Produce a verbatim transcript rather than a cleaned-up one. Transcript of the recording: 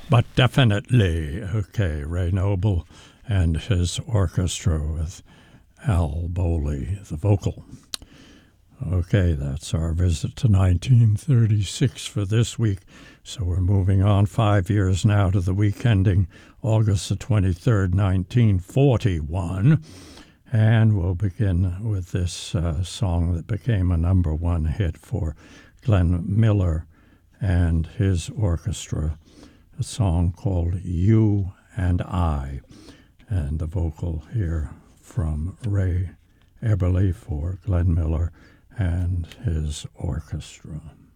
But definitely, okay, Ray Noble and his orchestra with Al Bowley, the vocal. Okay, that's our visit to nineteen thirty-six for this week. So we're moving on five years now to the week ending August the twenty-third, nineteen forty-one. And we'll begin with this uh, song that became a number one hit for Glenn Miller and his orchestra, a song called You and I. And the vocal here from Ray Eberly for Glenn Miller and his orchestra.